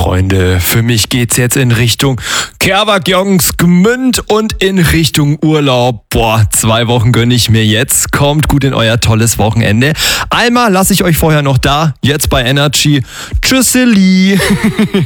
Freunde, für mich geht's jetzt in Richtung Kerwagjongs Gmünd und in Richtung Urlaub. 2 Wochen gönne ich mir jetzt. Kommt gut in euer tolles Wochenende. Alma lasse ich euch vorher noch da, jetzt bei Energy. Tschüsseli.